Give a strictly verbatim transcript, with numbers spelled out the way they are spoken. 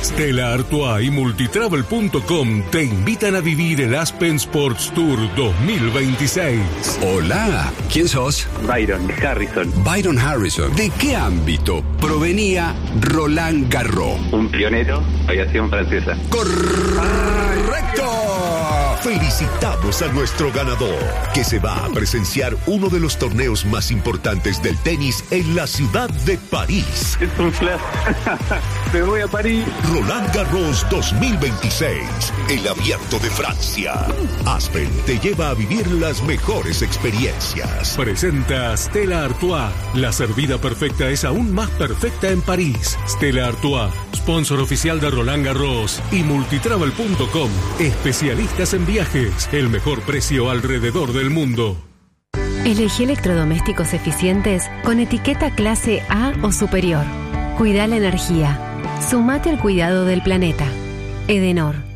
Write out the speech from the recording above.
Stella Artois y Multitravel punto com te invitan a vivir el Aspen Sports Tour dos mil veintiséis. Hola, ¿quién sos? Byron Harrison. Byron Harrison. ¿De qué ámbito provenía Roland Garros? Un pionero, aviación francesa. ¡Correcto! Felicitamos a nuestro ganador, que se va a presenciar uno de los torneos más importantes del tenis en la ciudad de París. Es un flash. Me voy a París. Roland Garros dos mil veintiséis, el abierto de Francia. Aspen te lleva a vivir las mejores experiencias. Presenta Stella Artois. La servida perfecta es aún más perfecta en París. Stella Artois, sponsor oficial de Roland Garros y Multitravel punto com. Especialistas en viajes. El mejor precio alrededor del mundo. Elegí electrodomésticos eficientes con etiqueta clase A o superior. Cuida la energía. Sumate al cuidado del planeta. Edenor.